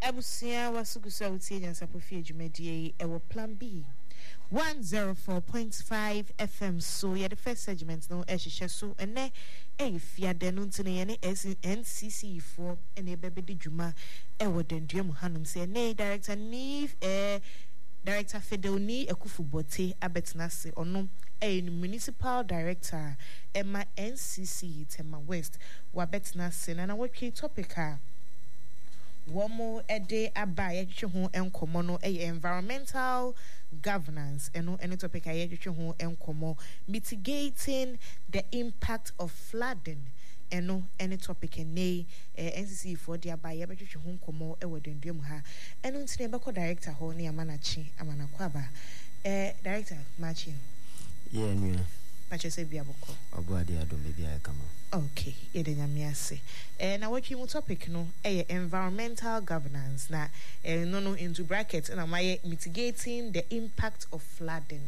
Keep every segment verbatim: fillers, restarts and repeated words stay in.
Ebusia wasugusa utie nyansapofi adwumadie ewo plan B one oh four point five F M. So yeah, the first segment no ehhehye so ene efiade no ntine ye ne N C C for ene bebe de dwuma ewo denduam hanum se ne director Neve eh Director Fedoni Ekufubote Abetnase ono a municipal director Emma N C C Tema West Wabetnase na na wotwe topica womo ede abaye twetwe ho enkomo no e environmental governance eno eno topic aye twetwe ho enkomo mitigating the impact of flooding eno any topic ene N C C for the abaye betwetwe ho enkomo e wodenduam ha eno ntine beko director ho ne amanachi amanakwaba eh director machi yeah nua pache se bia boko obuade adome bia kama okay yede nyamiase eh na watwi mu topic no eh environmental governance na eh no no into brackets na my mitigating the impact of flooding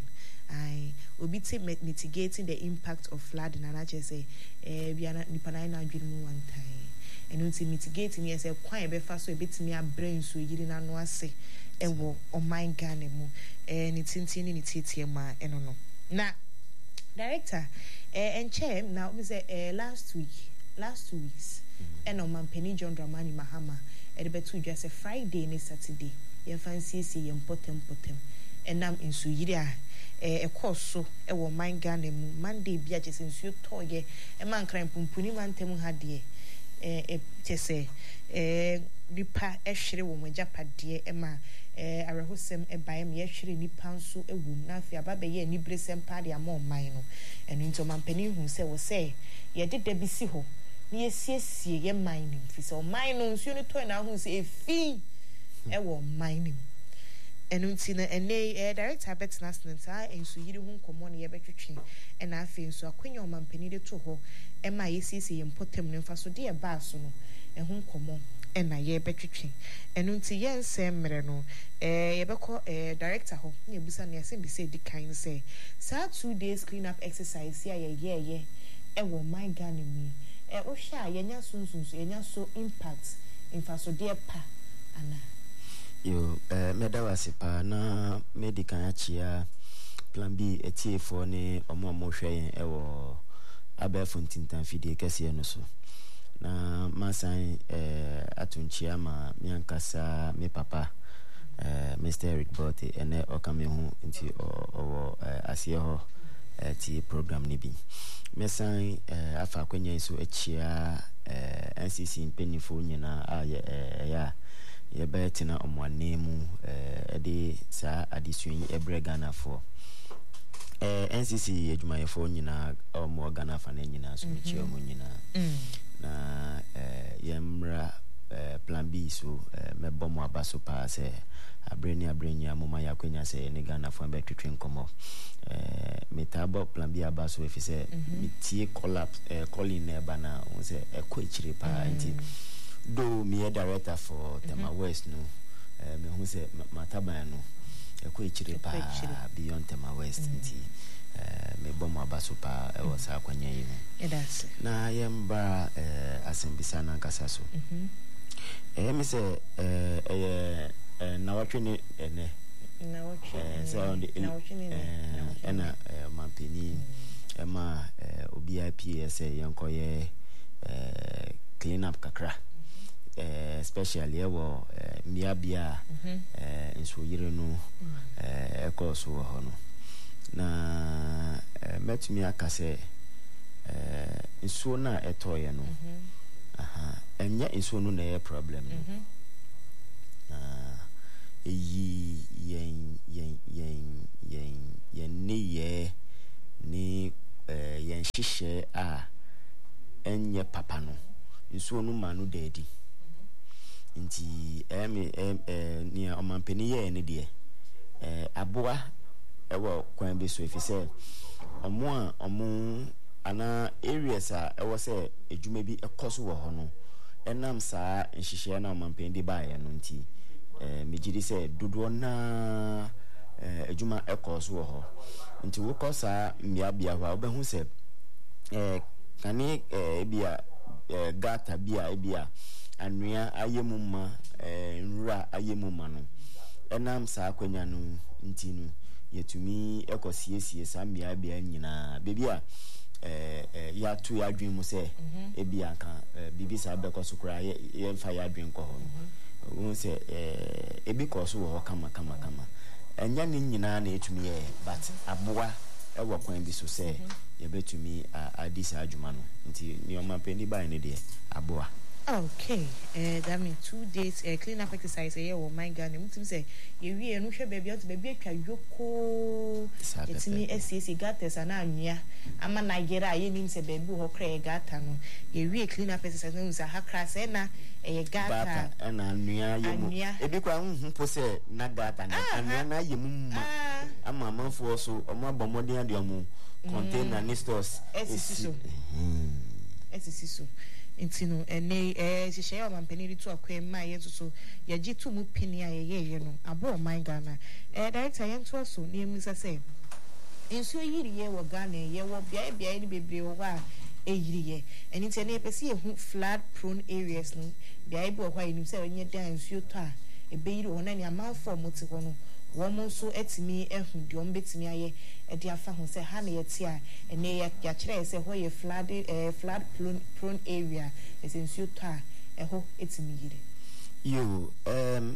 I obiti mitigating the impact of flooding and I just say eh bia na nipa na na adwene one time and unti mitigating yes e kwan be fa so e betimi abrain so yiri na no ase e wo o my Ghana mu eh ni tintin ni titie ma eno no na director eh and chair now we say eh last week last two weeks and on Mampeni John Dramani Mahama e de betu just a Friday and Saturday ye fancy see ye potem potem and nam in so yiri a eh e course so e wo man Ghana mu Monday bia just nsuo toye e man kran pumpuni man tem ha de eh e tese eh nipa e hwere wo majapade e ma eh arehosem e bae me hwere nipa nso ewum na afia baba ye ni bresem pa de amon man no enu nto mampani hu se wo se ye deda bi si ho na ye siesie ye man nim fi se o man no nsuo no to na hu se efi e wo man nim enu nti na ene eh director betna snenta enso yiri hu nkomo na ye betwetwe e na afia nso akwenya o mampani de to ho e ma ye siesie ye mpotem no mfa so de e ba so no e hu nkomo ena ye betwetwe enu nti ye nsemmere no eh ye beko eh director ho na ebusa na yase bi say di kind say sa two days clean up exercise ya ye ye ye e wo my Ghana mi eh o hia ye nya sunsunsu ye nya so impact infa so de pa ana yo eh medawase pa na medical achia plan B etie for ne omo omo hwe e wo abefo ntintan fidie kese no so na masan eh atunchia ma miankasa me papa eh Mister Eric Bote ene okame hu nti owo asie ho ti program ni bi mesan eh afa kwanya so achia eh N C C penifo nyina aye ya ye betina omwanemu eh de sa addition ebre Ghana for eh N C C adwumayefo nyina omo Ghana fa na nyina so mechi omo nyina na eh yemra eh, plan B so eh, mebo mo abaso pa se abreni abreni amoma yakwenya se ne Ghana fo betwetwe nkomo eh metabo plan B abaso efise mitie collapse eh, calling eba na on se ekochire pa nti do me director for Tema West no eh me hu se mataban no ekochire pa beyond Tema West nti eh me bomo abaso pa e wosa kwanya yi edase na yemba eh asembisa na nkasa so mhm eh me se eh eh na watwene ene na watwene so na watwene eh na mampeni ema obi I P S yenkoye eh clean up kakra eh especially ewo miabia eh nso yire no eh ekoso ho no na metumi akase eh nsuo na etoye no aha enya nsuo no na ye problem no na eyi yen yen yen yen yen ne ye ni eh yen hihye a enye papa no nsuo no ma no dedi nti em eh ni omampeni ye ne de eh aboa ewo kwan bi so efise omo a omo ana areas a ewo se edwuma bi ekoso wo ho no enam saa nhihye na omampende baaye no nti eh mejiri se dodo na eh edwuma ekoso wo ho nti wo kosa mbia bia ho obehu se eh kani eh bia eh gata bia bia anua ayemuma eh nra ayemu ma no enam saa kwanya no nti no yetumi ekosiesie saa mbia bia nyina bebi a eh eh ya tu ya dwen mu se ebi aka bibi saa bekoso kura ye mfa ya dwen ko ho wo se eh ebi koso wo kama kama kama enya ni nyina na etumi ye but aboa ewo kwan bi so se ye betumi adi saa adwuma no nti ni o mapeni ba ne de aboa. Okay, uh, that means two days uh, clean up exercise here. Oh my God, I'm going to say you we no share baby out baby ka yoko. It's me S C C gates and anya. I'm a Nigeria. You mean say baby ho kre gata no. You we clean up exercise no say ha krasa na e gata. Bata na anya yemu. Ebi kwa hu po say na gata na anya na yemu ma. Ama amanfo so omo abomoden ade omo container ni stores. S C C so. S C C so. Intino ene eh hihye o mampeni to akwa ma ye so ye gi to mu pini aye ye no abo my Ghana eh director ye nto so ne mu sase enso yiri ye wo Ghana ye wo bia bia ni bebre wo a e yiri ye eni te ne pese ye hu flood prone areas no bia bi wo kwa ni se onye dan nsuo to a e be yiri wona ne amanfo moti ho no wo mo so etimi ehun de o mbetimi aye e de afa ho se ha na ye ti a ene ya ya kire se ho ye flood eh flood prone, prone area esensuo to a e ho etimi yiri yo um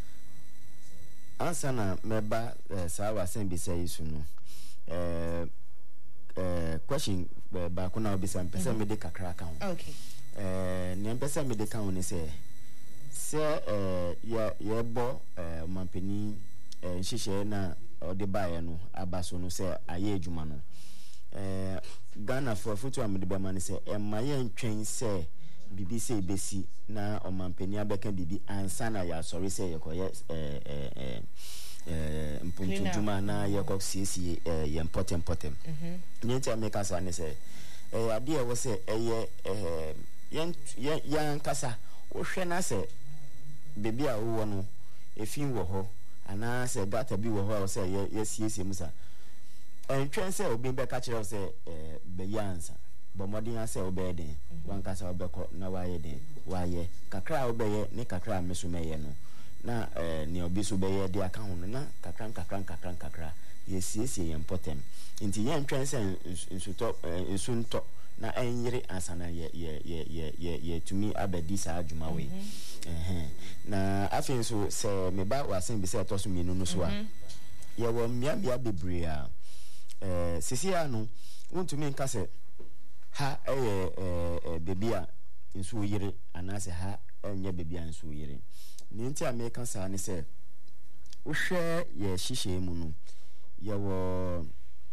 ansana meba uh, sawa sembi say isu no eh uh, question uh, ba ko na obisa mpesa me de kakra ka ho okay eh ne mpesa me de ka ho ne se se eh ya ye bo eh mampeni eh nhihye na ode bae no abaso no se aye adwuma no eh Ghana for foto amede be man se e maye ntwen se bibi se besi na omampeni abeka bibi ansa na ya sorry se ye koye eh eh eh mpuntu dwuma na ye kok siesie eh ye important important mhm nyenti ameka sa ne se eh ade e wo se eye eh ye yan kasa wo hwe na se bibi a wo no efin wo ho ana se gata bi wo ho se ye ye siesie musa en twen se obi be ka kire se eh be yansa bo modin ase obe den wan kasa obeko na waye den waye kakra obeye ne kakra meso meye no na eh ne obi so beye de aka ho na kakra kakra kakra kakra ye siesie ye important nti ye ntwen se nsuto nsunto na enyere asana ye ye ye ye ye tumi abedi sa adwuma we eh na afin so se me ba wasen bi se to so mienu no so a ye wo mmia bia bebre a eh sisia no wontumi nka se ha eh eh bebi a nso yire anase ha enye bebi a nso yire ni nti America sa ne se wohwe ye hihye mu no ye wo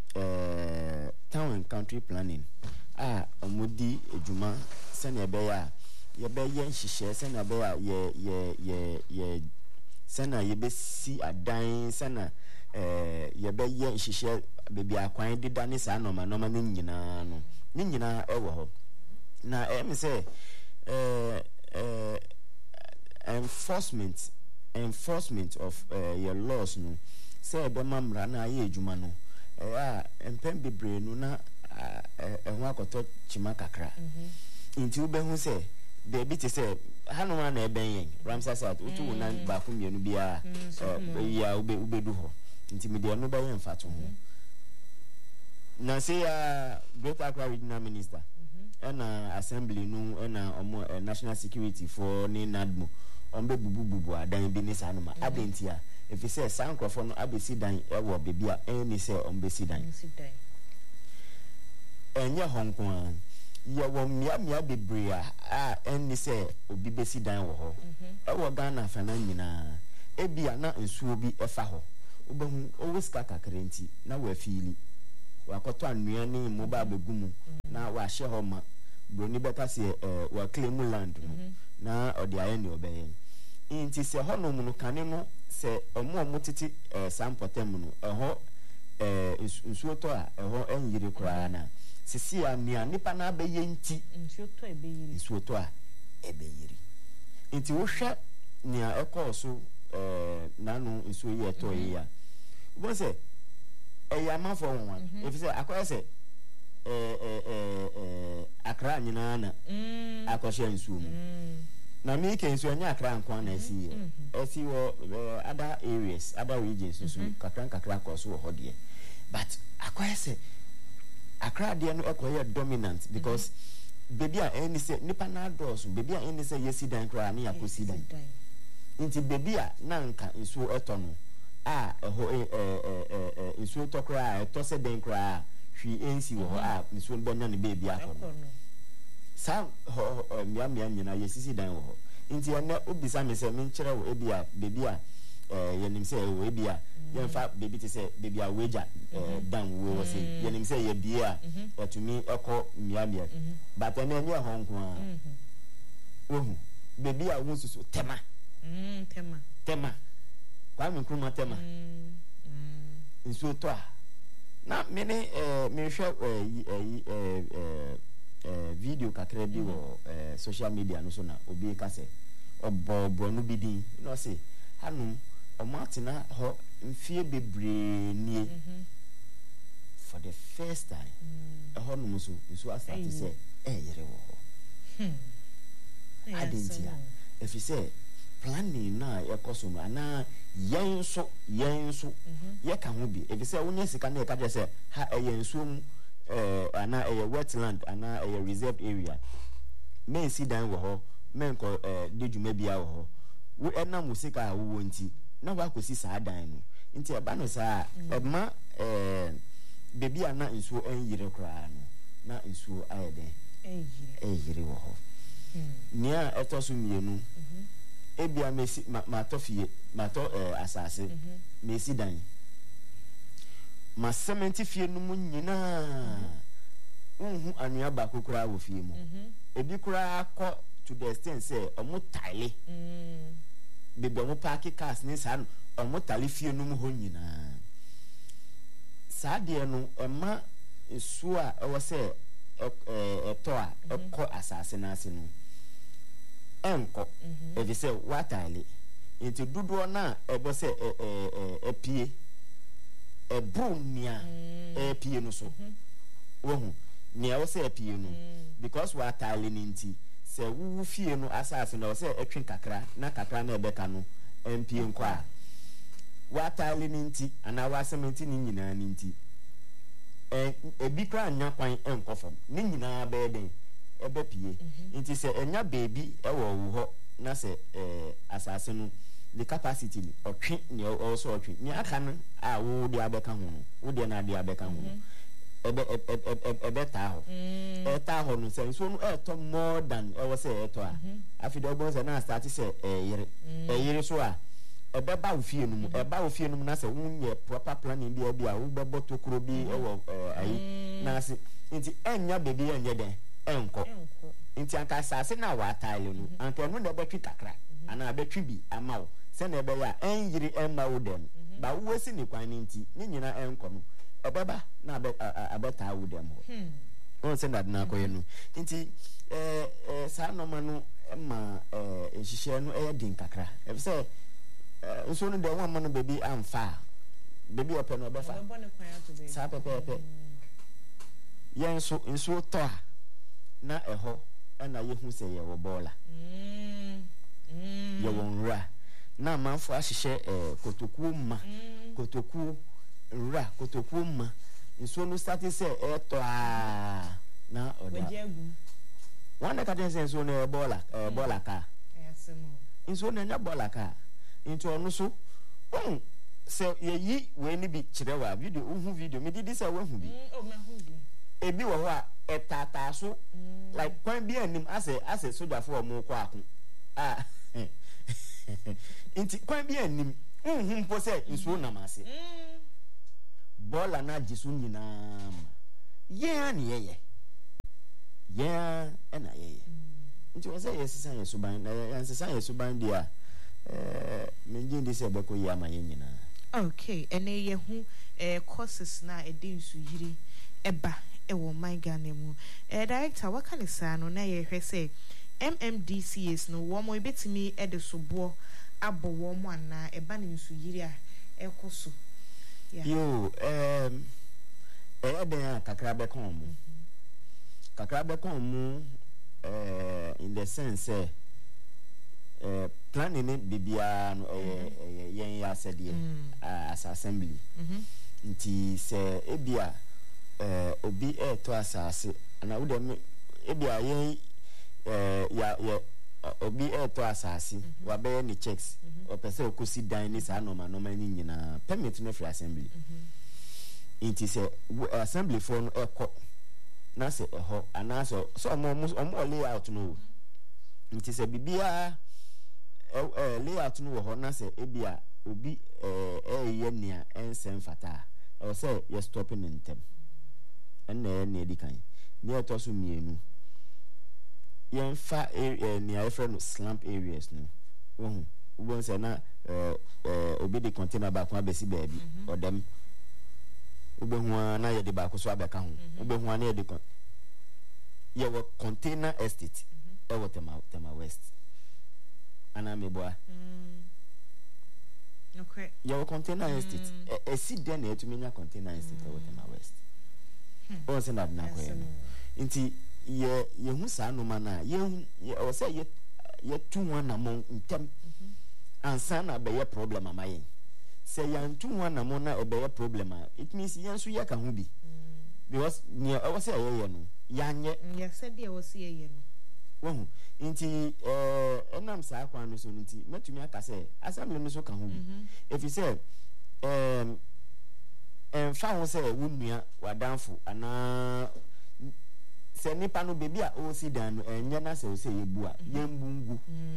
eh town and country planning ah omudi ejuma se na be ya ye be ye nhihye se na be ya ye ye ye ye se na ye be si adan se na eh ye be ye nhihye bebi akwan dida ne sa no ma no ma ne nyina no ne nyina e wo ho na em say eh eh enforcement enforcement of uh, your laws no say be mamra na ye adwuma no eh a empem bebre no na eh ho akoto chima kakra nti ube hu say de bi te say hanu na eben yen ramsasat otu na ba ku mienu bia ya ube ube du ho nti me de no ba yen fato ho na say uh, Greater Accra Regional Minister and uh, assembly no and uh, national security for ni nadmo ombe bubu bubu adan bi ni sanoma abentia if you say sankrofo no abesi dan e wo bebia eni say ombesi dan enye honkon ye wo mia mia bebria a eni say obi besi dan wo ho e wo Ghana fana nyina ebia na nsuo bi efa ho obehu owiska kakrenti na wa fiili wakoto anua ni mobile begumu na wa hye ho ma broni beka se eh wa claim land no na odi aye ni obeye nti se ho no mu no kane no se omo omo titi eh sampotem no eho eh nsuo to a eho enyire kura na sisi a nia nipa na abeye nti nsuo to ebeyiri nsuo to a ebeyiri nti wo hwe nia ekoso eh nanu nsuo ye to ye ya wo se e ya ma for one if say akoya say eh eh eh Accra nyina na akoshe nsuo mu na me can so anya akra nkwa na asi asi wo other areas other regions so kakra kakra koso wo hodie but akwa say akra de no ekoye dominant because baby a any say nipa na doors baby a any say yesi dan kra na yakosi dan nti baby a na nka nso eto no a eho eh eh eh nso to kra eto se den kra hwi ensi wo a nso benya ne baby ato no sa ho mia mia nyina yesisi dan wo nti ene obisa me se me nkyere wo ebi a baby a eh yenim se wo ebi a yen fa baby te se baby a weja dan wo wo se yenim se ye bie a etumi ekọ mia mia but ene enye ho nko a ohu baby a wo susu tema mm tema tema kwa me nkruma tema mm nso to a na me ne eh me hwe eh eh eh video kakra bi wo eh social media no so na obi ka se obo bro no bi din no say hanu o matina ho mfie bebre nie for the first time e ho no so so asate say eh yere wo ho hmm adentia if you say planning na e koso no ana yen so yen so ye ka ho bi if you say wonya sika na e ka say ha e yen so mu eh ana a wetland ana a reserved area men si dan wo ho men ko eh dejuma bia wo ho wo enam musika wo nti na wa kosi saa dan no nti eba no saa e ma eh bebi ana nsuo enyire kra no na nsuo ayede enyire enyire wo ho nia etoso mienu ebia mesi ma to fie ma to eh asase mesi dan ma cement fie no mu nyina unhu anua ba kokura wo fie mu ebi kura akọ to the extent say omo tile mm bebe omo park cars ni sa no omo tile fie no mu ho nyina sa de no ema esu a ewo se eto a ekọ asase na ase no enko ebi se wa tile enti dudo na ebo se epie ebrunia epie no so wohu nia wo se epie no because wa tile ninti se wu fie no asase no se etwen kakra na kakra na ebeka no empie nko a wa tile ninti ana wa sementi ni nyina ninti e ebi kra anya kwan enko fam ni nyina ba eden ebe pie nti se enya baby ewo wo ho na se eh asase no the capacity ni otwe ni also otwe ni aka no a wo de abeka ho wo de na de abeka ho ebe ebe ta ho e ta ho no se so no e to more than e wo se e to a afide obo se na start se e yire e yire so a ebe ba wo fie no mu e ba wo fie no mu na se wo nye proper planning bi bia wo be boto kro bi e wo ayi na se nti enya bebi enye den enko nti anka sase na wa tile no anka no na betwi kakra ana betwi bi ama wo se na ebe ya enjiri emma wo dem ba wo si ni kwan nti ni nyina enko no ebeba na abeta wo dem ho on se na na koye no nti eh eh sa no ma no ma eh ehihye no e din kakra e se nso no de wo ma no bebi amfa bebi ope no obefa sa pepe pepe yen so nso to a na eho na yehu se ye wo bola mm mm ye wonra na manfo ahihye eh kotoku ma kotoku nra kotoku ma nso no start se eto a na oda wanda ka den nso no bola eh bola ka yasemo nso no nya bola ka into no so on se ye yi we ni bi kirewa video uhu video me didi se we hu bi o ma hu bi ebi wo ho a etata so like kwan bi anim ase ase soja for mo kwa ako ah inti kwan bi anim unhu mpo se nsuo na mase bola na jisu nyina ye ani ye ye ena ye inti wo se yesisa yesuban na yesisa yesuban dia eh menje ndi se be ko yama ye nyina okay ene ye hu eh courses na edi nsu yiri eba ewo my Ghana mu eh director waka ne sa no na ye hwe se M M D C S no wo mo ebetimi e de sobo abo wo mo ana eba ne nsu yiri a ekoso yeah yo um eh ben kakra be kon mu kakra be kon mu eh in the sense eh planning ni bibia no eh yen ya sede as assembly nti se ebia eh obi e to asase na wo dem ebia yen eh ya ya obi e to asase wa be ni checks o pese okosi dan ni sa normal normal ni nyina permit no free assembly nti se assembly for no ekọ na se eho ana so so omo omo layout no nti se bibia eh layout no wo ho na se ebia obi eh eh ye nia ensem fata o se ye stopping in tem enne ne edi kan ne eto so mienu yen fa area ni afre no slump areas no ohun ubon se na eh obi de container ba ko abesi baabi odem ubehu na ye de ba ko so abeka ho ubehu na ye de ye wo container estate e wo tema tema west ana meboa okay ye wo container estate e si den na etumenya container estate e wo tema west o se na na ko ye nti ye ye hu sa no mana ye o se ye ye tu wana mo ntem ansa na be ye problem amaye se yan tu wana mo na e be ye problem it means yan so ye ka hu bi because ne o se ye ye no yanye ye se de o se ye no wo nti eh enam sa akwa no so nti metumi aka se assembly no so ka hu bi if you say em em fa ho se wo nua wadanfo ana se nipa no bebi a o si dan no enye na se o se yebu a yembungu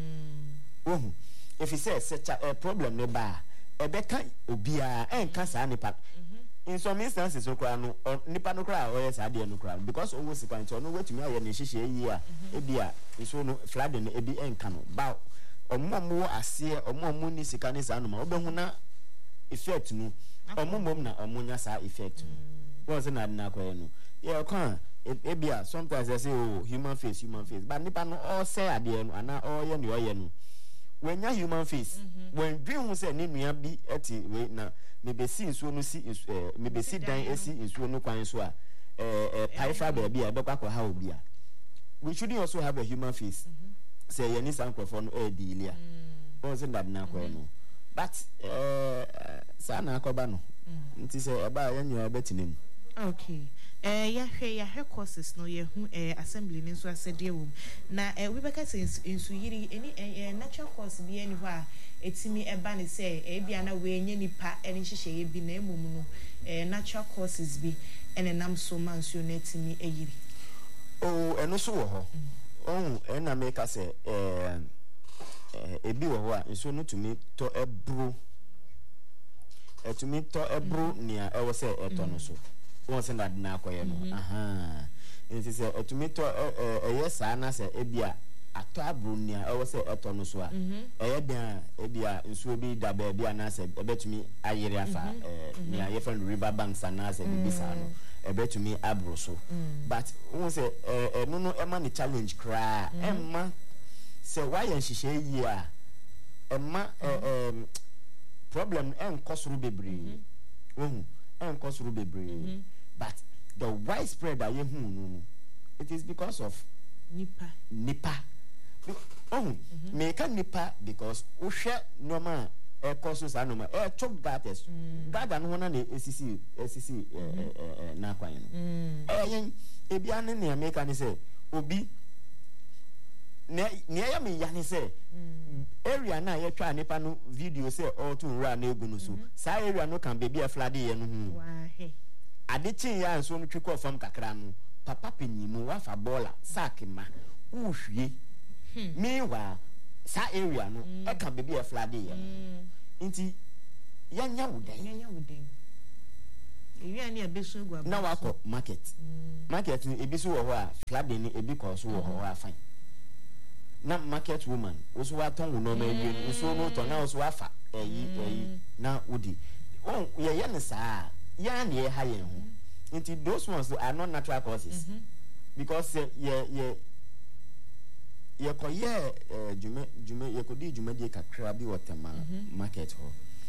mm if you say such a problem ne ba e be kan obi a enka sa nipa in some instances so kra no nipa no kra o yes ade no kra because o si kwan to no wetumi aye ne hihye yi a e bia so no flood no e bi enka no ba omomo ase omomo ni sika ne sa no ma obehu na effect no omomom na omunya sa effect no was na na kwa no yeah kan ebia sometimes I say oh human face human face but nipa no all say ade no ana all ye no ye no when ya human face when dream hu say ne nua bi eti we na me be si nsuo no si me be si dan esi nsuo no kwan so a eh eh paifa ba bia be kwa kwa ha obi a we should also have a human face say ye ni sankrofo no e di ilia o say that na kwa no but eh sa na akoba no nti say e ba ye nua betinem okay eh ya hwe ya hwe courses no ye hu eh assembly ni so asede wom na eh we beka say insu yiri any eh natural course bi ani ho a etimi eba ne say eh bia na we enye nipa eni hihye ye bi na emum no eh natural courses bi ene nam so manso na etimi eyiri oh eno so wo ho oh ena make ka say eh ebi wo ho a nso no tumi to ebro etumi to ebro nia e wo say eto no so won say that na akoye no aha nti say etumi to eye sa na say ebia ato abro nia e wo say eto no so a eye dan ebia nsuo bi da ba bia na say ebetumi ayere afa nia ye friend river banks na say bi sa no ebetumi abro so but won say eh no no e ma ni challenge kra emma say why yan hihye yi a emma em problem en kosuru bebre ohun en kosuru bebre but the widespread that you know it is because of nipa nipa oh me can nipa because o share normal e koso sa normal e chok gates gada no na esisi esisi na kwan no eh yen e bia ne ne make ni say obi ne ne ya me ya ni say area na ye twa nipa no video say all to run na egu no so sa area no kan baby e flood ye no hu wa he adechin ya nso no twekọ fam kakra no papa penyimu wa fa bola sack ma uhwie mewa sa area no e kan baby e flood ye nti ya nya wudan ya nya wudan ewi ani abesu egu aba na wako market market ni ebi so wo ho a flood ni ebi ko so wo ho a fine na market woman oso wa ton wo no ma ewi nso no to na oso wa fa eyi eyi na wodi oh ye ye ne saa ya na ye ha ye ho nti those ones are not natural causes because ye ye ye ko ye jume jume ye ko di jume di kakra bi wotema market ho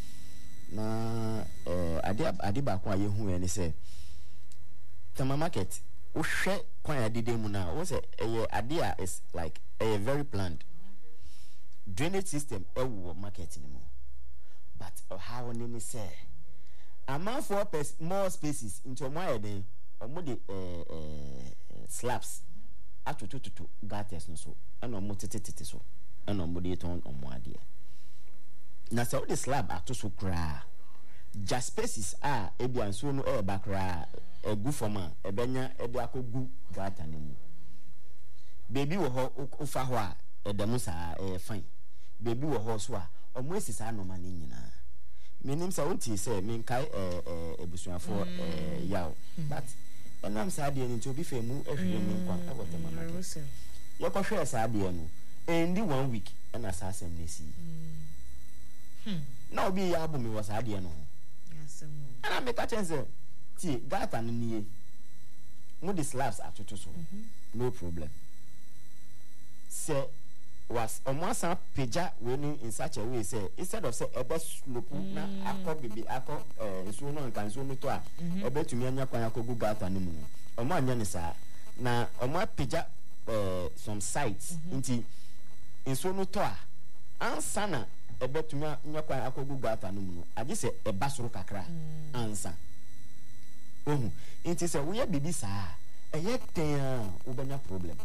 na eh ade ade ba ko aye hu ye ne se tema market wo hwe kwan ade de mu na wo se eye ade a is like a very planned drainage system ewo market ni mo but how ni say amount for more spaces into more than omo de eh slabs atutututu gutters no so and omo tetetete so and omo de ton omo ade na say the slab atoso kra just spaces are ebian so no e bakra egu forma ebenya e de akogu gutter ni mu baby wo ho ufa ho a edemu saa eh fine baby wo ho so a omo esisa no ma ni nyina menim sa wonti say menkai eh eh ebusuafo eh yaw but enam saa de ni to bi fe mu ehwe ni nkwa abote mama ke ye ko hwe saa de no endi one week na saa sem nesi hm na obi ya abu mi wo saa de no yasem ana me ka chense ti gata no nie mu the slabs atoto so no problem say was omoasa peja when in such a way say instead of say ebe slope na akọ bibi akọ eh nso no nkan so no to a ebetumi anya kwan akogu gata no mu omo anya ne sa na omo peja eh some sites nti nso no to a ansa na ebetumi anya kwan akogu gata no mu no age say eba soro kakra ansa ohu nti say we bibi sa eye ten wo benya problem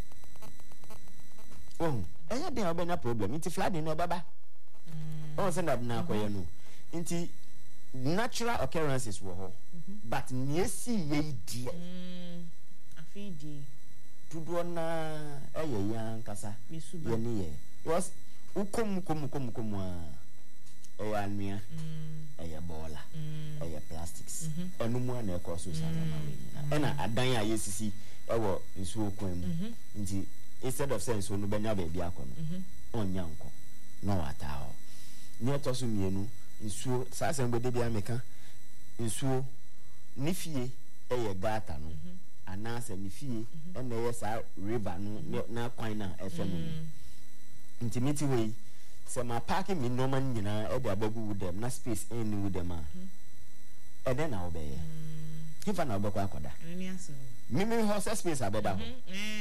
oh enya dey obenya problem inti flooding no baba oh say na na akoye no inti natural occurrences wo ho but niesi ye die mm afidi tudo na eye yan kasa ye ni ye was ukom kom kom kom a e anua eye bola eye plastics enu mu na e ko so sa na ma na adan a yesisi e wo nsuo kwan mu inti instead of saying so no benya baby akono onya nko no wata ho ni otoso mienu nsuo sa se mbede bia meka nsuo ni fie eye gata no ana se ni fie e na ye sa river no na kwan na efe no intimity way se ma park mi no man nyina e de abagu with them na space en with them a e de na obeye hifa na obekwa akoda mimi ho space abeda ho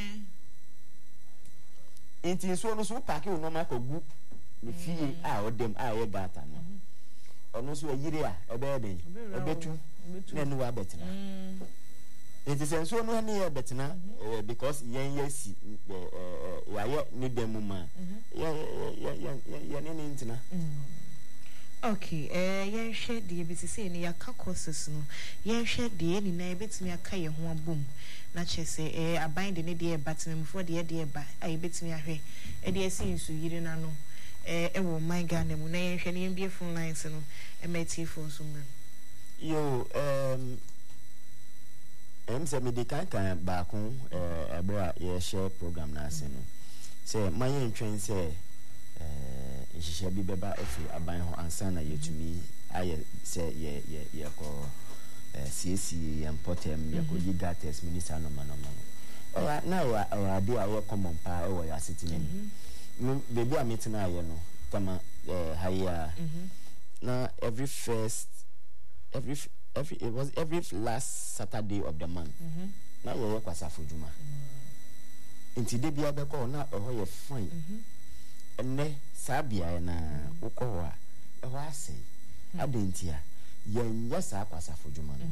inti nso no so park no ma kogu ni fie a odem a ye gata no ono so yire a ebe den ebetu na nu wa betina inti senso no na ye betina because yen yesi ya ye ni dem ma ya ya ya ya ni ntina okay eh yen hwe de bi sese ni ya ka courses no yen hwe de ni na ebetimi aka ye ho abom na chese eh aban de ne de batem for de de ba ai betimi ahwe e de esi nsu yiri na no eh e wo my Ghana mu na yen hwe ne mbie phone lines no e meti phone so mem yo um em se me de kan kan ba ko eh abra ye share program na ase no say my ntwen say eh nhihye bi beba efi aban ho ansa na yetumi aye say ye ye ye ko C S C importem ye ko gigates minister no mano mano oya na wa oya dia we common pa e wo ya sitini no baby a meeting aye no kama eh haya na every first every every it was every last Saturday of the month na we work kwasa fojuma inti de bia be ko na oho ye fine enne sabia na ukowa e ho ase adentia yen yesa kwasa fojuma no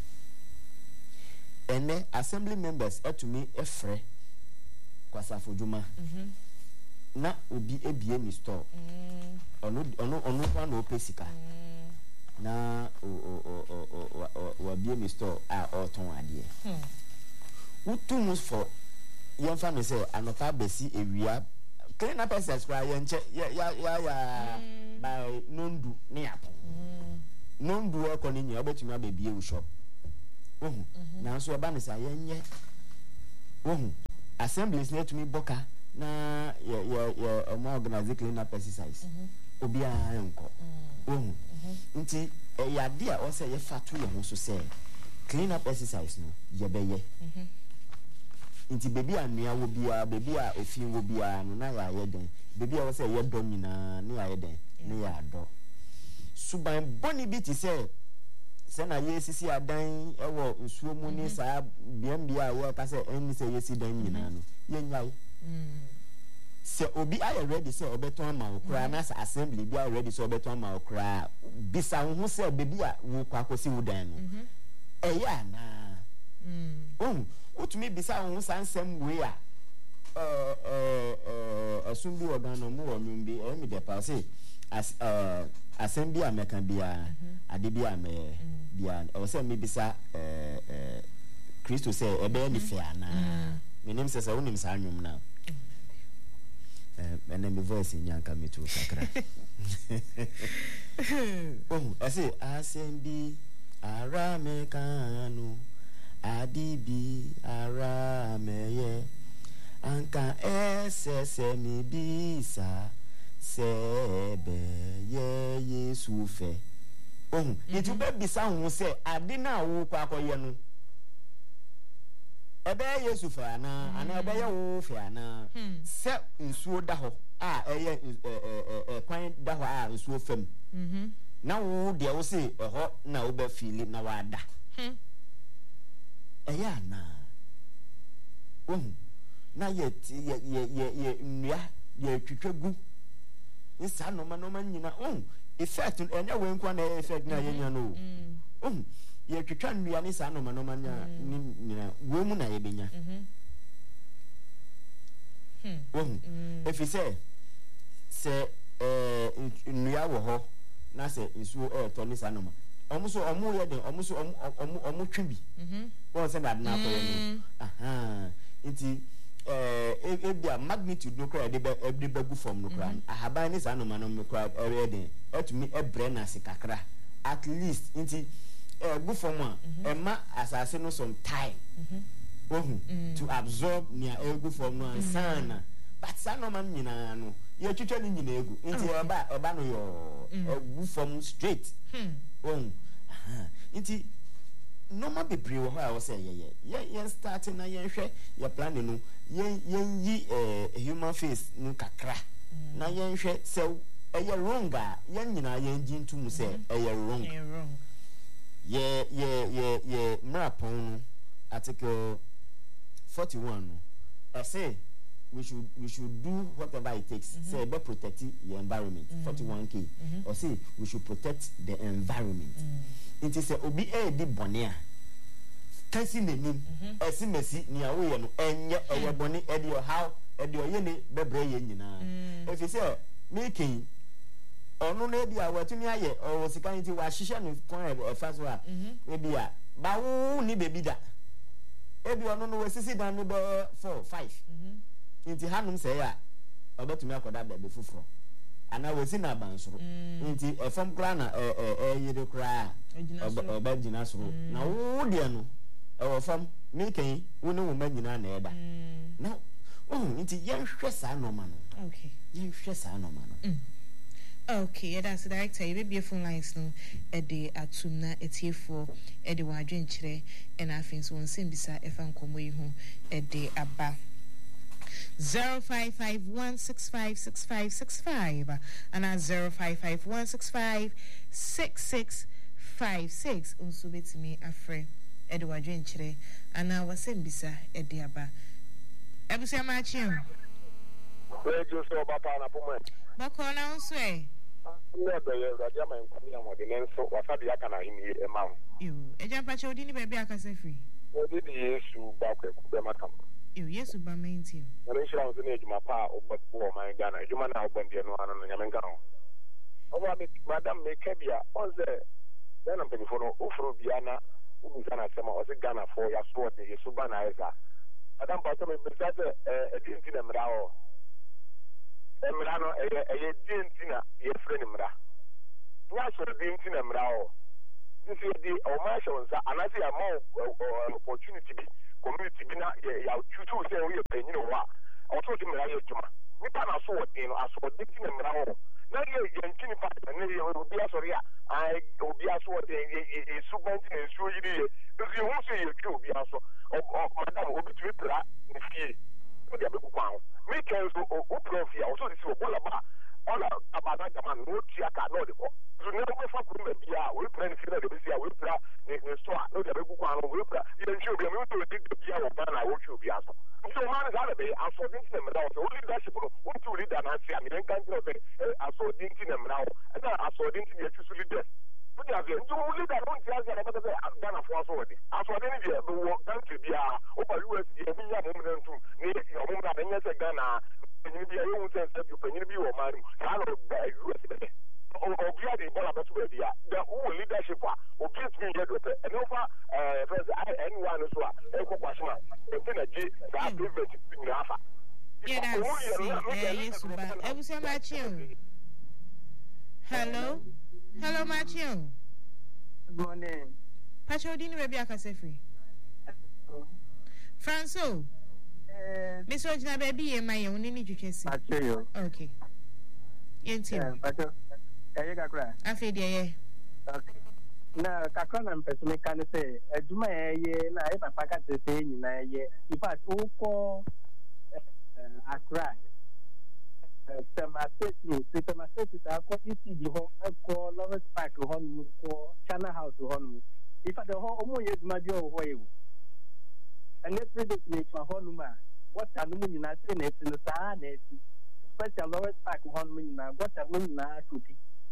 enne assembly members atumi efre kwasa fojuma na obi ebie mi store ono ono ono kwa no pesika na o o o o o bie mi store a oton ade utumus for yen fa me say anopa besi ewia clean up access kwa yen che ya ya ya by nondu ne apo nondu e ko ni nya obetumi abebie u shop ohu na so ba me say yen ye ohu assemblies na tumi boka na ya ya ya omo organize clean up exercise obi a enko ohu nti e ya dia o say ye fatu ye ho so say clean up exercise no ye beye nti bebi anua wo bia bebi a ofin wo bia no na ya ye den bebi a wo say ye do nyina na ya ye den na ya do suban boni bi ti say se na ye sisi adan e wo nsuo mu ni sa biam bia wo ka say en say ye si dan nyina no ye nyai se obi are ready se obeton ma okra na assembly bi are ready se obeton ma okra bisa ho se bebi a wo kwa kosi wo dan no eya na mm oh utumi bisa ho sansem we a eh eh eh asumbi organ no mo wo mbi e mi de pa say as eh assembly ameka bia ade bia me bia o se me bisa eh eh Christo say ebe ni fe ana menim se se wonim sa anwum na and then my voice in Yanka me too. Oh, I say, I send be Aramecano, Adibi, Arameye, Anka S S M B, sa, Sebe, ye, Yesufe. Oh, it will be sound who say, I did not walk up on you. Ebe Yesu fa na ana ebe ye wo fa na se nsuo da ho a eye eh kwan da ho a nsuo fam mhm na wo de wo se ho na wo ba fili na wa da hm eya na oh na ye ye ye ye nnua ye twetwagu isa no ma no ma nyina oh effect enya we nkwa na effect na ye nya no oh ye twetwa nnua ni sa no ma no ma nya ni nyina wo mu na ye benya mhm hm if you say se eh nnua wo ho na se nsuo eh to ni sa no ma omo so omo ye den omo so omo omo twi bi mhm won se na na ko ye no aha nti eh e bia magnitude no kra de be de bagu form no kra ahaba ni sa no ma no me kra e den etumi e bre na se kakra at least nti eh gu form a e ma asase no some time mhm oh to absorb near e gu form no ansana but sa no ma nyina no ye twetwa ni nyina egu nti e ba e ba no yo e gu form straight hmm oh aha nti normal be pre wo ha wo say ye ye ye start na ye hwe ye plan no ye ye yi eh human face no kakra na ye hwe se e ye wrong a ye nyina ye ngi ntum se e ye wrong ye ye ye ye mrapon no article forty-one no I say we should we should do whatever it takes mm-hmm. say be protect the environment mm-hmm. forty-one K mm-hmm. or say we should protect the environment mm-hmm. it is a obi e di bone a kasi nenim esi mesi ni awo ye no enye eye bone e di how e di oye ne bebre ye nyina if you say making onu na bi a watumi aye o sikan ti wa hihye no kon e fa so a e bi a ba wo ni bebi da e bi onu no wasisi dan no be four five mhm nti hanum say ya obetumi akoda bebe fufuro ana wasi na bansoro nti e fam kra na e e yede kra obagina soro na wo de no e wo fam mekan wo ne wo magina na eda na oh nti yen hwe sa no ma no okay yen hwe sa no ma no okay, yeah, that's the director. You be phone lines no at the atumna etiefo at the wadwen chire and I think so one sim bisa if I'm coming home at the abba zero five five one six five six five six five and at zero five five one six five six six five six unso betimi afre at the wadwen chire and I was sim bisa at the abba ebusia machim we just so papa na pomo bako na unso eh Never, Raja, my confidence, so what are the Akana in the amount? You, a jump at your dinner, baby, I can say free. What did the issue back at Kubamakam? You, yes, by main team. The insurance in age, my pa, but for my Ghana, you man out when the one on Yamangao. Oh, Madame Mekabia, on the then I'm paying for Ufro Biana, who is Ghana, some of the Ghana for your sword, the Subana Eza. Madame Bottom, besides a dinner in Rao. Emrano e e dintina ye friend mra nya so dintina mra o this di o ma sho nsa anase ya ma opportunity bi community bi na ya tutu se o ye penyi no wa o so di mra ye juma ni pa na so o din no aso dintina mra o na ye ye ntini pa na ye obi asori a ai obi aso o din ye subent na nsu yiri ye because you who say you kill obi aso o madam obi tu tra ni fie o dia be ku kwa me can so o profia also this bola ba all about that man no tiaka no de ko so no me fa ku me bia we plan fi na de bia we pra ni store no de be ku kwa no we pra ye nchi obi me to de bia wo ba na wo chi obi aso so man Saturday, I saw this in the now. So leadership, what to lead and I see, I mean, can't know that I saw this in them now, and I saw this in the two leaders. But I said, you lead that one class and another Ghana for us already. I saw any day, the work country, the over U S, the woman to need your woman, and yes, Ghana, and you be a young sense that you can be your man, I don't know, U S. Obia de bola betu be dia the whole leadership a obi tumi ye do and over eh first anyone so a e ko kwasma e na ji sa private ni afa yeah that's eh yes ba e bu se ma chiu hello hello ma chiu good morning pacho di ni be bia ka se free Franco eh Mister Ojina baby e ma ye oni ni twetwesi pacho okay yenti pacho eh kakra afedi eh okay na kakra na mpese me kan say aduma ye na e papa ka tete nyina ye in fact uko Accra Temaseti Temaseti ta ko E C G ho ko Lawrence Park ho no ko China House ho no in fact the ho omo ye aduma bi ho ye and let's read it me for ho no ma what anu nyina say na eti no saa na eti special Lawrence Park ho no nyina what anu nyina tupi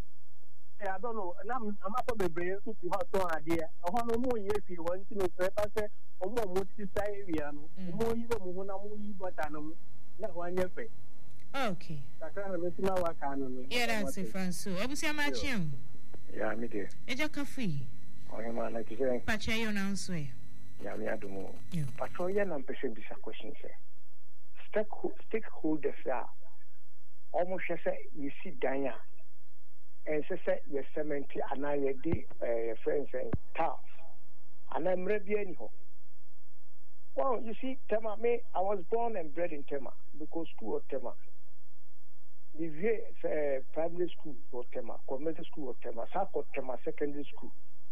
I don't know. I'm not a brain to hot on idea. I want to know if you want to know, say, or more multi-Syrian, more even when I'm but I'm not one year. Okay. I can't miss my work. Yeah, that's it, Franco. I will say, my chum. Yeah, me dear. It's a coffee. I am like to say, Pachayo now, swear. Yeah, me, I don't know. But for you, I'm pushing this question, sir. Stakeholders are almost say, you see, Danya. And so say the cement and I did friends and tough. And I'm ready anyhow. Well, you see, Tema, me, I was born and bred in Tema because school of Tema. The uh, primary school of Tema, community school of Tema, South of Tema secondary school.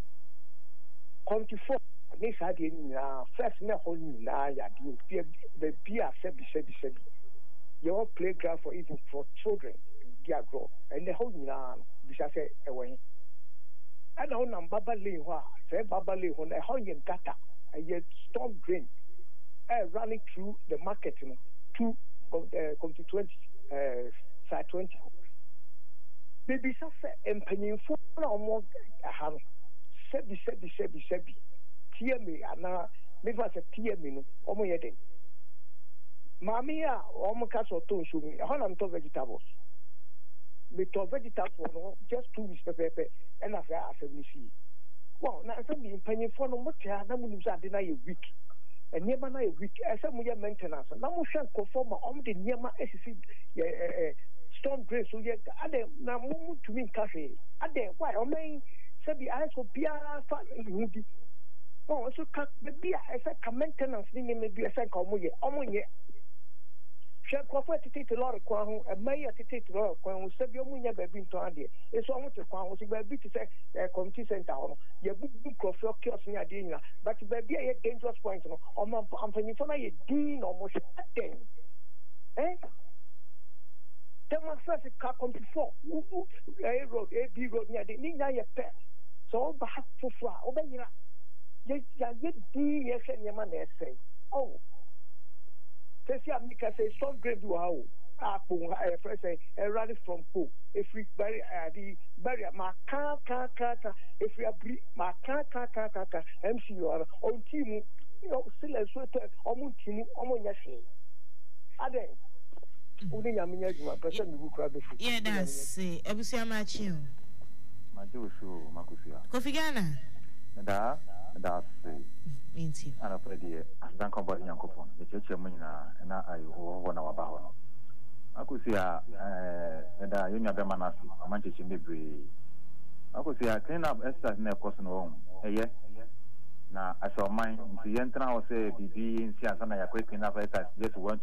Come to four, this I didn't know. First, me hold now, ya do the beer, said, said, said. Your playground for even for children, dear grow, and the whole now. Bisa say away. I don't know Baba Lewa, say Baba Lewa, a hundred gata, a yet storm drain, uh, running through the market to come to twenty, uh, side twenty. Baby Sasa and Penny for no more a hand. Sebi, sebi, sebi, sebi. Tear me, and now, maybe I said tear me, no, more yet. Mamia, almost castle to show me, a hundred vegetables. We talk vegetables just two weeks per paper, and after I said, we see. Well, now something penny for no much, I don't deny a week. And never a week, as some of your maintenance. And now we shall conform on the Yama S C storm grace. So yet, I don't now move to win cafe. I don't why, I mean, said the eyes of Pia Moody. Oh, so the beer as a maintenance, maybe a second omoye. Shall Crawford to take a lot of Kwan, a mayor to take a lot of Kwan, Sabio Munya by being to Andy. It's almost a Kwan, was a baby to say a committee center. Your book Crawford kills me a dinner, but baby a dangerous point on my company for a dean almost a thing. Eh? Tell my first car come before. A road, A B road near the Nina pet. So back for far, obey you. Yet, yes, and your man say, oh. Tesi America say some great do how Apple a friend say a rally from Po if we bury the barrier my car car car if we are my car car car car M C U on team you know still a sweater on team on yasi ade udi nyaminya juma person bu kra be fu yeah that's it ebusia machi o maji osu makusia Kofi Ghana da da Minti. Ana pedi asan ko body yankopon. E cheche mo nyina na ayo ho na waba ho. Akusia eh da yenya be manasi, amancheche mebre. Akusia clean up extra na cost no eye. Na aso man nti yentra ho se bibi nsi ansa na yakọ clean up extra just want